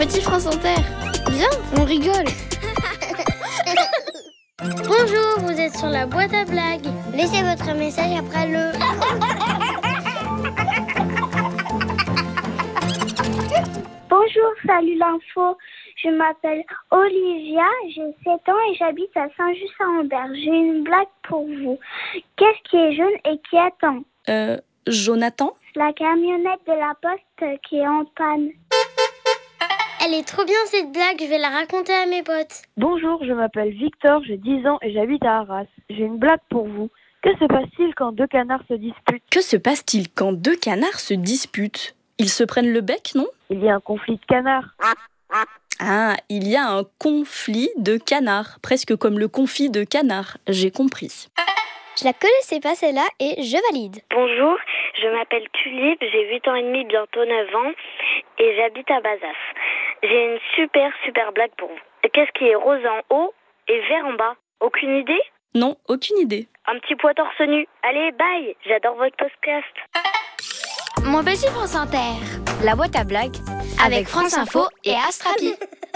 Petit France Inter, viens, on rigole. Bonjour, vous êtes sur la boîte à blagues. Laissez votre message après le... Bonjour, salut l'info. Je m'appelle Olivia, j'ai 7 ans et j'habite à Saint-Just-à-Ambert. J'ai une blague pour vous. Qu'est-ce qui est jaune et qui attend ? Jonathan ? La camionnette de la poste qui est en panne. Elle est trop bien cette blague, je vais la raconter à mes potes. Bonjour, je m'appelle Victor, j'ai 10 ans et j'habite à Arras. J'ai une blague pour vous. Que se passe-t-il quand deux canards se disputent ? Que se passe-t-il quand deux canards se disputent ? Ils se prennent le bec, non ? Il y a un conflit de canards. Ah, il y a un conflit de canards, presque comme le confit de canard, j'ai compris. Je la connaissais pas celle-là et je valide. Bonjour, je m'appelle Tulipe, j'ai 8 ans et demi, bientôt 9 ans et j'habite à Bazaf. J'ai une super blague pour vous. Qu'est-ce qui est rose en haut et vert en bas ? Aucune idée ? Non, aucune idée. Un petit pois torse nu. Allez, bye, j'adore votre podcast. Mon petit France Inter, la boîte à blagues avec France Info et Astrapi.